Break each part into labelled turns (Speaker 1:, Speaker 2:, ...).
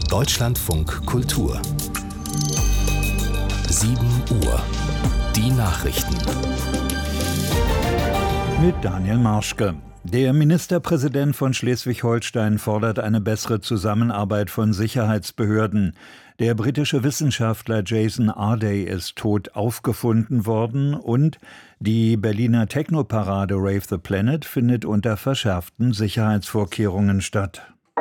Speaker 1: Deutschlandfunk Kultur 7 Uhr. Die Nachrichten.
Speaker 2: Mit Daniel Marschke. Der Ministerpräsident von Schleswig-Holstein fordert eine bessere Zusammenarbeit von Sicherheitsbehörden. Der britische Wissenschaftler Jason Arday ist tot aufgefunden worden und die Berliner Technoparade Rave the Planet findet unter verschärften Sicherheitsvorkehrungen statt.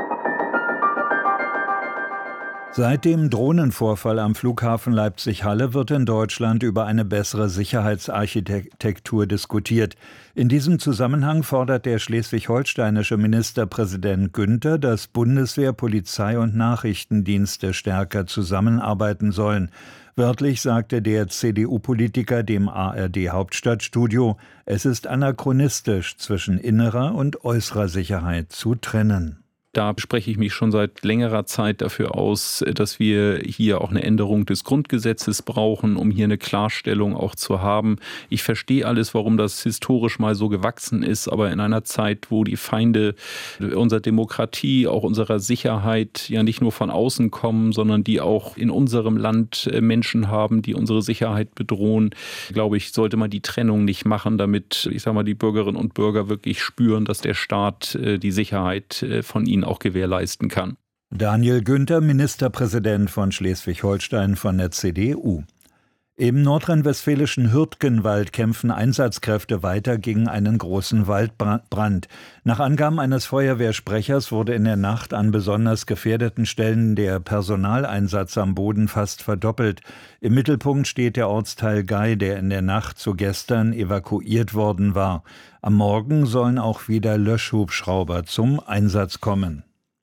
Speaker 2: Seit dem Drohnenvorfall am Flughafen Leipzig-Halle wird in Deutschland über eine bessere Sicherheitsarchitektur diskutiert. In diesem Zusammenhang fordert der schleswig-holsteinische Ministerpräsident Günther, dass Bundeswehr, Polizei und Nachrichtendienste stärker zusammenarbeiten sollen. Wörtlich sagte der CDU-Politiker dem ARD-Hauptstadtstudio, es ist anachronistisch, zwischen innerer und äußerer Sicherheit zu trennen.
Speaker 3: Da spreche ich mich schon seit längerer Zeit dafür aus, dass wir hier auch eine Änderung des Grundgesetzes brauchen, um hier eine Klarstellung auch zu haben. Ich verstehe alles, warum das historisch mal so gewachsen ist, aber in einer Zeit, wo die Feinde unserer Demokratie, auch unserer Sicherheit ja nicht nur von außen kommen, sondern die auch in unserem Land Menschen haben, die unsere Sicherheit bedrohen, glaube ich, sollte man die Trennung nicht machen, damit, die Bürgerinnen und Bürger wirklich spüren, dass der Staat die Sicherheit von ihnen auch gewährleisten kann.
Speaker 2: Daniel Günther, Ministerpräsident von Schleswig-Holstein von der CDU. Im nordrhein-westfälischen Hürtgenwald kämpfen Einsatzkräfte weiter gegen einen großen Waldbrand. Nach Angaben eines Feuerwehrsprechers wurde in der Nacht an besonders gefährdeten Stellen der Personaleinsatz am Boden fast verdoppelt. Im Mittelpunkt steht der Ortsteil Gei, der in der Nacht zu gestern evakuiert worden war. Am Morgen sollen auch wieder Löschhubschrauber zum Einsatz kommen.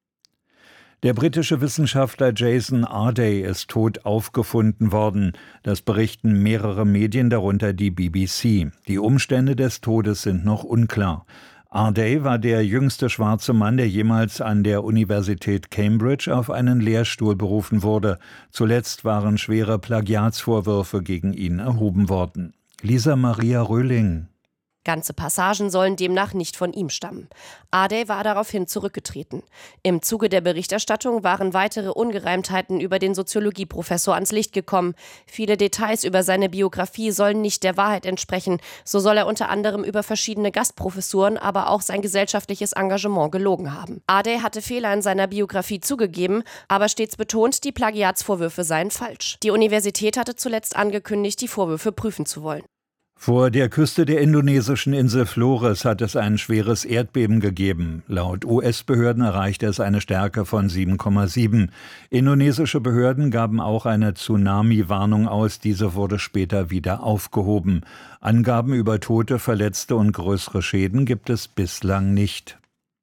Speaker 2: Der britische Wissenschaftler Jason Arday ist tot aufgefunden worden. Das berichten mehrere Medien, darunter die BBC. Die Umstände des Todes sind noch unklar. Arday war der jüngste schwarze Mann, der jemals an der Universität Cambridge auf einen Lehrstuhl berufen wurde. Zuletzt waren schwere Plagiatsvorwürfe gegen ihn erhoben worden. Lisa Maria Röhling.
Speaker 4: Ganze Passagen sollen demnach nicht von ihm stammen. Arday war daraufhin zurückgetreten. Im Zuge der Berichterstattung waren weitere Ungereimtheiten über den Soziologieprofessor ans Licht gekommen. Viele Details über seine Biografie sollen nicht der Wahrheit entsprechen. So soll er unter anderem über verschiedene Gastprofessuren, aber auch sein gesellschaftliches Engagement gelogen haben. Arday hatte Fehler in seiner Biografie zugegeben, aber stets betont, die Plagiatsvorwürfe seien falsch. Die Universität hatte zuletzt angekündigt, die Vorwürfe prüfen zu wollen.
Speaker 2: Vor der Küste der indonesischen Insel Flores hat es ein schweres Erdbeben gegeben. Laut US-Behörden erreichte es eine Stärke von 7,7. Indonesische Behörden gaben auch eine Tsunami-Warnung aus. Diese wurde später wieder aufgehoben. Angaben über Tote, Verletzte und größere Schäden gibt es bislang nicht.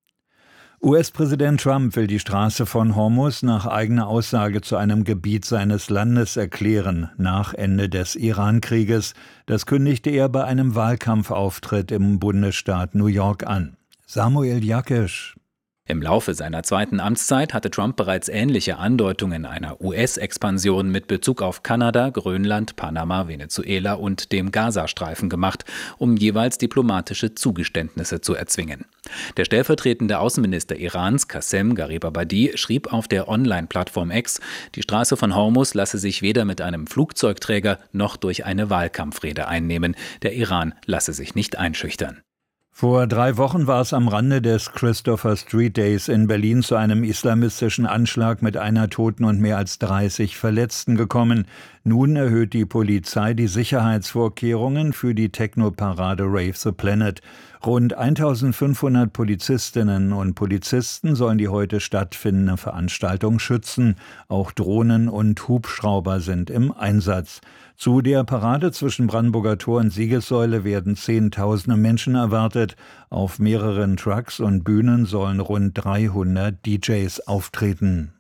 Speaker 2: US-Präsident Trump will die Straße von Hormuz nach eigener Aussage zu einem Gebiet seines Landes erklären, nach Ende des Iran-Krieges. Das kündigte er bei einem Wahlkampfauftritt im Bundesstaat New York an. Samuel Jakisch.
Speaker 5: Im Laufe seiner zweiten Amtszeit hatte Trump bereits ähnliche Andeutungen einer US-Expansion mit Bezug auf Kanada, Grönland, Panama, Venezuela und dem Gazastreifen gemacht, um jeweils diplomatische Zugeständnisse zu erzwingen. Der stellvertretende Außenminister Irans, Qassem Garibabadi, schrieb auf der Online-Plattform X, die Straße von Hormuz lasse sich weder mit einem Flugzeugträger noch durch eine Wahlkampfrede einnehmen. Der Iran lasse sich nicht einschüchtern.
Speaker 2: Vor 3 Wochen war es am Rande des Christopher Street Days in Berlin zu einem islamistischen Anschlag mit einer Toten und mehr als 30 Verletzten gekommen. Nun erhöht die Polizei die Sicherheitsvorkehrungen für die Technoparade Rave the Planet. Rund 1500 Polizistinnen und Polizisten sollen die heute stattfindende Veranstaltung schützen. Auch Drohnen und Hubschrauber sind im Einsatz. Zu der Parade zwischen Brandenburger Tor und Siegessäule werden Zehntausende Menschen erwartet. Auf mehreren Trucks und Bühnen sollen rund 300 DJs auftreten.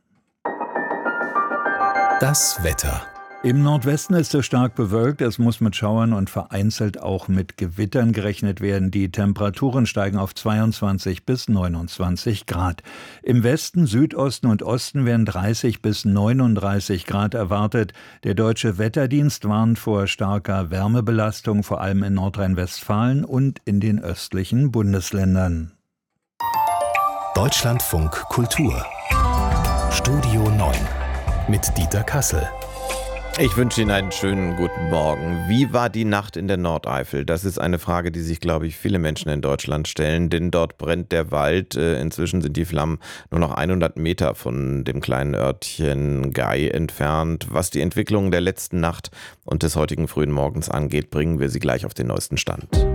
Speaker 1: Das Wetter.
Speaker 2: Im Nordwesten ist es stark bewölkt, es muss mit Schauern und vereinzelt auch mit Gewittern gerechnet werden. Die Temperaturen steigen auf 22 bis 29 Grad. Im Westen, Südosten und Osten werden 30 bis 39 Grad erwartet. Der Deutsche Wetterdienst warnt vor starker Wärmebelastung, vor allem in Nordrhein-Westfalen und in den östlichen Bundesländern.
Speaker 1: Deutschlandfunk Kultur Studio 9 mit Dieter Kassel.
Speaker 6: Ich wünsche Ihnen einen schönen guten Morgen. Wie war die Nacht in der Nordeifel? Das ist eine Frage, die sich, glaube ich, viele Menschen in Deutschland stellen, denn dort brennt der Wald. Inzwischen sind die Flammen nur noch 100 Meter von dem kleinen Örtchen Gay entfernt. Was die Entwicklung der letzten Nacht und des heutigen frühen Morgens angeht, bringen wir Sie gleich auf den neuesten Stand.